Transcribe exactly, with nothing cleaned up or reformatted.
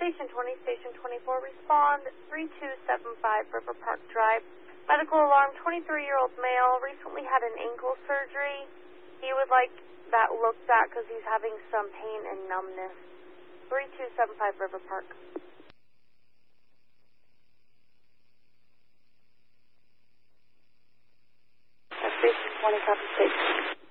Station twenty, Station twenty-four, respond three two seven five River Park Drive. Medical alarm, twenty-three-year-old male, recently had an ankle surgery. He would like that looked at because he's having some pain and numbness. three two seven five River Park. Station twenty, copy station.